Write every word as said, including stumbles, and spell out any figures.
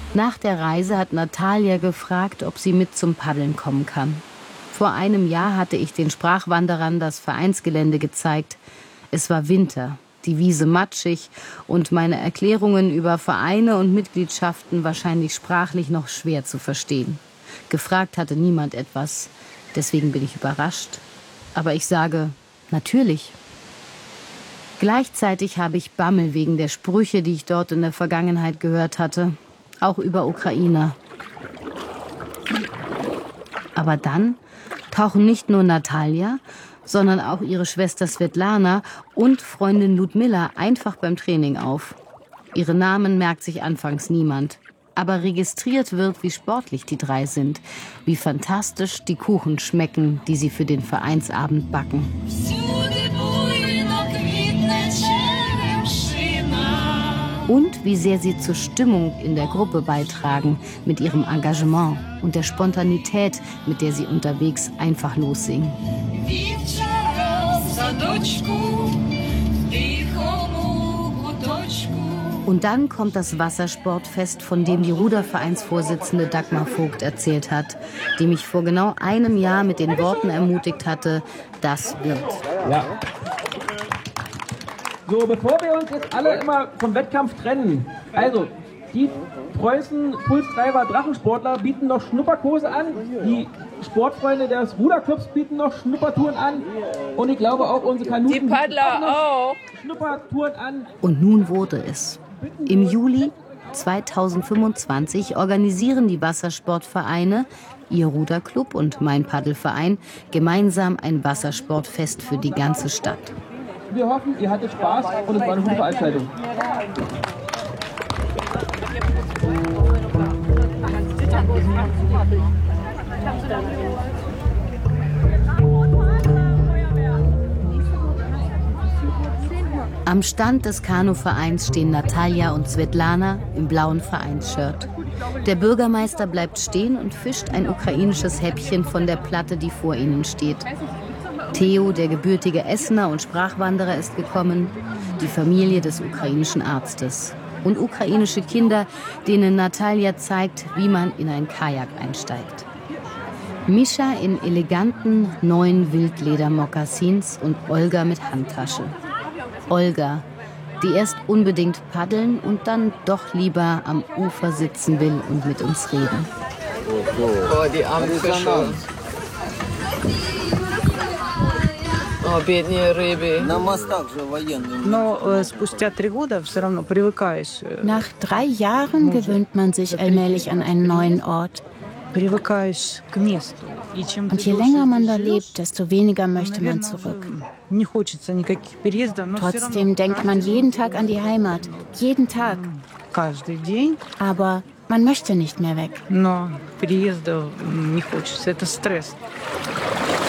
Nach der Reise hat Natalia gefragt, ob sie mit zum Paddeln kommen kann. Vor einem Jahr hatte ich den Sprachwanderern das Vereinsgelände gezeigt. Es war Winter, die Wiese matschig und meine Erklärungen über Vereine und Mitgliedschaften wahrscheinlich sprachlich noch schwer zu verstehen. Gefragt hatte niemand etwas, deswegen bin ich überrascht. Aber ich sage, natürlich. Gleichzeitig habe ich Bammel wegen der Sprüche, die ich dort in der Vergangenheit gehört hatte. Auch über Ukrainer. Aber dann tauchen nicht nur Natalia, sondern auch ihre Schwester Svetlana und Freundin Ludmilla einfach beim Training auf. Ihre Namen merkt sich anfangs niemand. Aber registriert wird, wie sportlich die drei sind, wie fantastisch die Kuchen schmecken, die sie für den Vereinsabend backen. Und wie sehr sie zur Stimmung in der Gruppe beitragen, mit ihrem Engagement und der Spontanität, mit der sie unterwegs einfach lossingen. Und dann kommt das Wassersportfest, von dem die Rudervereinsvorsitzende Dagmar Vogt erzählt hat, die mich vor genau einem Jahr mit den Worten ermutigt hatte, das wird. Ja. So, bevor wir uns jetzt alle immer vom Wettkampf trennen, also die treuesten Pulstreiber Drachensportler bieten noch Schnupperkurse an, die Sportfreunde des Ruderclubs bieten noch Schnuppertouren an und ich glaube auch unsere Kanuten die Paddler auch Schnuppertouren an. Und nun wurde es. Im Juli zweitausendfünfundzwanzig organisieren die Wassersportvereine, ihr Ruderclub und mein Paddelverein, gemeinsam ein Wassersportfest für die ganze Stadt. Wir hoffen, ihr hattet Spaß und es war eine gute Veranstaltung. Am Stand des Kanuvereins stehen Natalia und Svetlana im blauen Vereinsshirt. Der Bürgermeister bleibt stehen und fischt ein ukrainisches Häppchen von der Platte, die vor ihnen steht. Theo, der gebürtige Essener und Sprachwanderer, ist gekommen, die Familie des ukrainischen Arztes und ukrainische Kinder, denen Natalia zeigt, wie man in ein Kajak einsteigt. Mischa in eleganten neuen Wildleder-Mokassins und Olga mit Handtasche. Olga, die erst unbedingt paddeln und dann doch lieber am Ufer sitzen will und mit uns reden. Oh, die armen Fische. Oh, бедные рыбы. Nach drei Jahren gewöhnt man sich allmählich an einen neuen Ort. Und je länger man da lebt, desto weniger möchte man zurück. Trotzdem denkt man jeden Tag an die Heimat. Jeden Tag. Aber man möchte nicht mehr weg.